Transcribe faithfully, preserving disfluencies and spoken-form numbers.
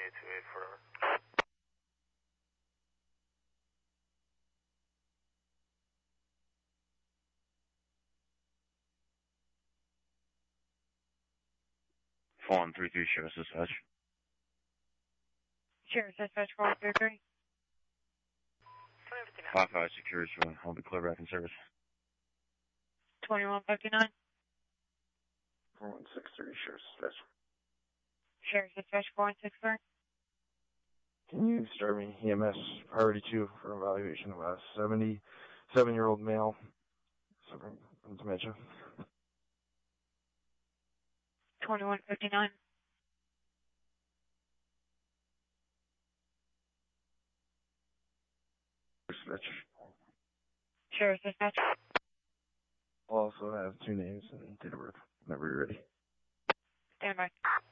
eight two eight forever. four one three three, Sheriff's Dispatch. Sheriff's Dispatch four one three three. five five security, so I'll be clear back in service. twenty-one fifty-nine. four one six three, Sheriff's Dispatch. Sheriff's Dispatch four one six three. Can you start me E M S priority two for evaluation of a seventy-seven-year-old male suffering from dementia? twenty-one fifty-nine. Dispatch. Sheriff's Dispatch. I'll also have two names and date of birth whenever you're ready. Stand by.